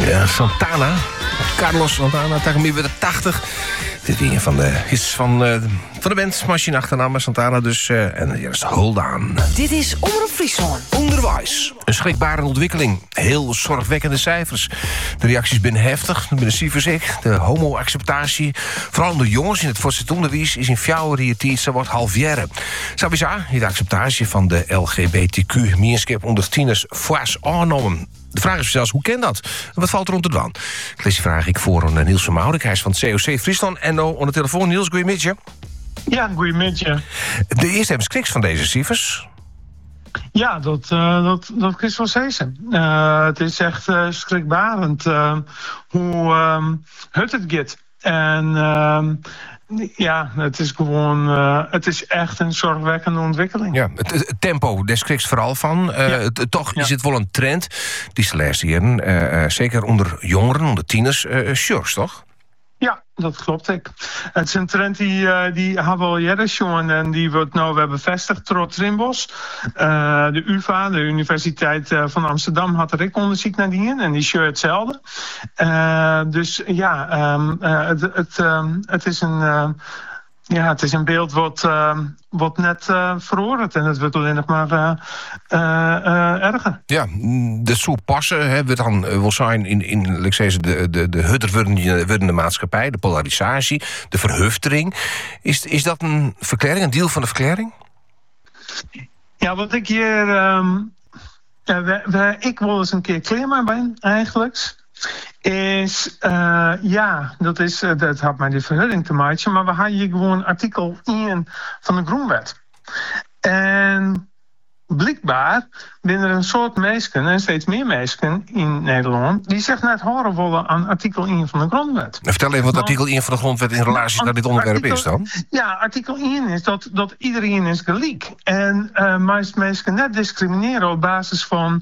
Santana. Carlos Santana, tegen de 80. Dit is een van de hits van de band. Machine achternaam, Santana dus. En hier is Hold On. Dit is Omroep Friesland. Onderwijs. Een schrikbarende ontwikkeling. Heel zorgwekkende cijfers. De reacties binnen heftig, binnen cijfers. De homo-acceptatie, vooral onder jongens in het voortgezet onderwijs, is in fjouwer zo wordt halfjaren. Sowieso de acceptatie van de LGBTQ-gemeenschap onder tieners fors aangenomen. De vraag is zelfs, hoe ken dat? Wat valt er rond te doen? Deze vraag ik voor aan Niels van Maurik. Hij is van het COC Friesland. En aan de telefoon, Niels, goedemiddag. Ja, goedemiddag. De eerste hebben schriks van deze cijfers. Ja, dat is wel zeggen. Het is echt schrikbarend hoe het gaat. En ja, het is gewoon, het is echt een zorgwekkende ontwikkeling. Ja, het tempo, daar schrikt vooral van. Toch is het wel een trend die ze laatste jaren, zeker onder jongeren, onder tieners, shorts, toch? Ja, dat klopt. Het is een trend die hebben we al jaren gezien en die wordt nou weer bevestigd door Trimbos. De UvA, de Universiteit van Amsterdam, had er ook onderzoek naar die in en die show hetzelfde. Dus ja, het is een... Ja, het is een beeld wat net veroordeeld en het wordt alleen nog maar erger. Ja, dat zou passen, hè, we dan wel zijn in laat ik zeggen, de hutter wordende maatschappij, de polarisatie, de verhuftering. Is dat een verklaring, een deel van de verklaring? Ja, wat ik hier... ik wil eens een keer kleermaar ben, eigenlijk. Is, dat had met die verhudding te maken, maar we hadden hier gewoon artikel 1 van de Grondwet. En blijkbaar binnen er een soort mensen, en steeds meer mensen in Nederland, die zich net horen willen aan artikel 1 van de Grondwet. Vertel even wat artikel 1 van de Grondwet in relatie naar dit onderwerp is dan. Ja, artikel 1 is dat iedereen is gelijk. En mensen net discrimineren op basis van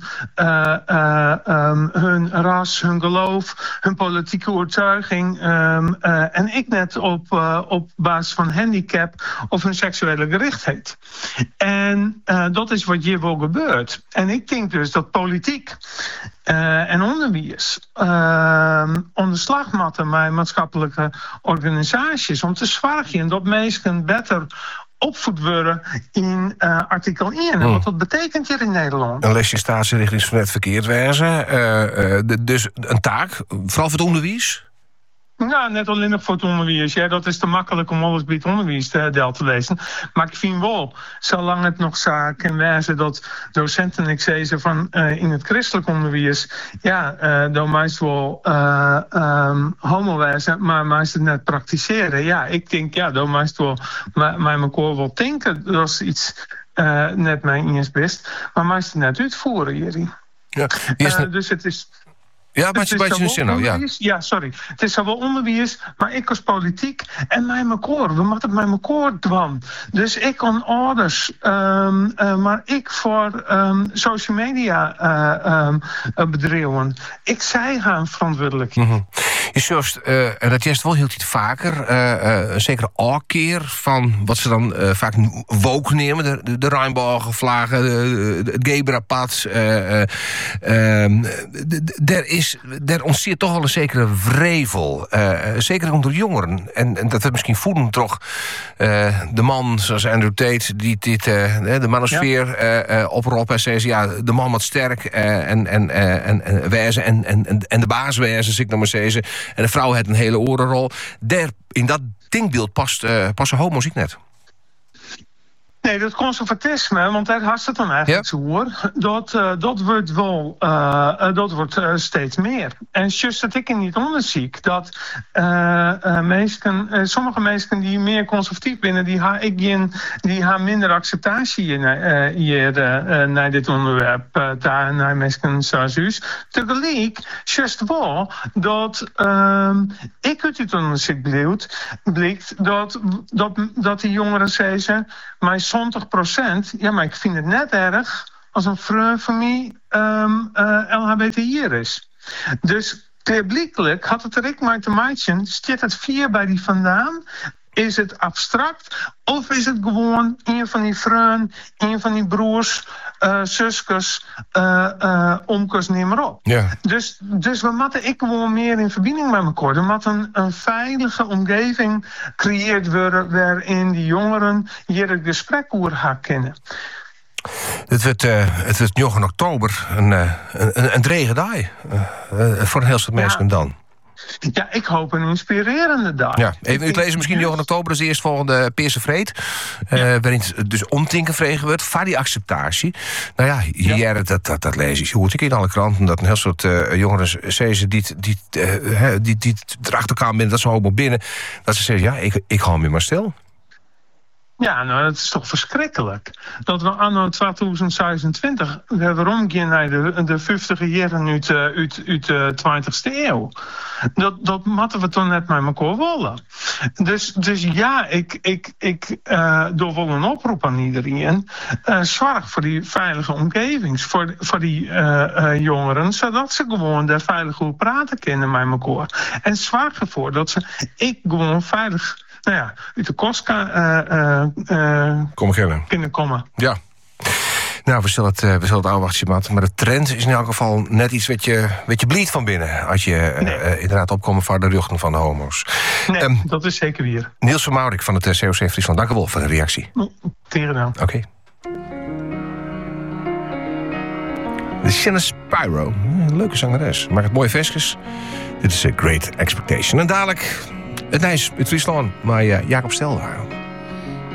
hun ras, hun geloof, hun politieke overtuiging. En ik net op basis van handicap of hun seksuele gerichtheid. En dat is wat hier wel gebeurt. En ik denk dus dat politiek en onderwijs onder slag moeten met maatschappelijke organisaties om te zorgen dat mensen beter opvoed worden in artikel 1. En wat dat betekent hier in Nederland. Een lesje staatsrichtingswet verkeerd wijzen. Dus een taak, vooral voor het onderwijs? Nou, net alleen nog voor het onderwijs. Ja, dat is te makkelijk om alles bij het onderwijs te lezen. Maar ik vind wel, zolang het nog zo kan wijzen dat docenten ik zeggen van in het christelijk onderwijs, ja, dan meest wel homo wijzen, maar meest het net praktiseren. Ja, ik denk, ja, dan meest wel mij elkaar wel denken dat is iets net mijn eens best, maar meest het net uitvoeren hierin. Ja, dus het is... Ja, maar je zin nou, ja. Ja, sorry. Het is zowel onderwijs, maar ik als politiek en mij mijn koor. We moeten het met elkaar doen. Dus ik kan ouders, maar ik voor social media bedrijven. Ik zij gaan verantwoordelijk. Mm-hmm. Je zegt, en dat juist wel heel iets vaker, zeker een keer van wat ze dan vaak woke nemen, de regenboogvlaggen, het Gebra-pad. Daar ontstaat toch wel een zekere wrevel. Zeker onder jongeren. En dat we misschien voelen toch de man zoals Andrew Tate, die dit de manosfeer oproept en zegt, ja, de man wat sterk en wijzen en de baas wijzen, zeg ik nog maar zeggen. En de vrouw heeft een hele orenrol. Daar, in dat dingbeeld passen homo's niet net. Nee, dat conservatisme, want daar had het dan eigenlijk zo hoor. Dat wordt wel, dat wordt steeds meer. En juist dat ik in niet onderziek dat sommige mensen die meer conservatief binnen, die hebben minder acceptatie naar dit onderwerp, daar naar mensen zoals u. Tegelijk, juist wel dat ik uit het onderzoek blijkt dat die jongeren zeggen, maar 20%, ja, maar ik vind het net erg als een vrouw van mij LHBTI'er is. Dus klaarblijkelijk had het er ik maar te maken, staat het 4 bij die vandaan? Is het abstract of is het gewoon een van die vrouwen, een van die broers zuskes, omkes, neem maar op. Ja. Dus we moeten ik gewoon meer in verbinding met elkaar. Er moet een veilige omgeving gecreëerd worden waarin die jongeren hier het gesprek over gaan kennen. Het wordt 9 oktober een drege dag voor een heel stuk mensen dan. Ja, ik hoop een inspirerende dag. Ja, even uitlezen misschien 9 oktober is de eerstvolgende Peerse Vreed. Waarin het dus omtinken vregen wordt van die acceptatie. Nou ja, hier dat lees ik. Je hoort ik in alle kranten dat een heel soort jongeren zeggen die erachter elkaar binnen, dat ze homo binnen. Dat ze zeggen, ja, ik hou me maar stil. Ja, nou, dat is toch verschrikkelijk. Dat we anno 2026 waarom gaan naar de 50 jaren uit de 20e eeuw. Dat moeten we toch net met elkaar willen. Dus ja, ik doe wel een oproep aan iedereen. Zorg voor die veilige omgeving, voor die jongeren, zodat ze gewoon daar veilig over praten kunnen met elkaar. En zorg ervoor dat ze gewoon veilig uit de kost kunnen komen. Ja. Nou, we zullen het afwachten, Maat. Maar de trend is in elk geval net iets wat je bleed van binnen. Als je inderdaad opkomt voor de ruggen van de homo's. Nee, dat is zeker weer. Niels van Maurik van het COC Friesland. Dank u wel voor de reactie. Tegen dan. Oké. De Shannon Spyro. Leuke zangeres. Maakt het mooie versjes. Dit is A Great Expectation. En dadelijk het Nijs uit Friesland. Maar Jacob Stelwaar.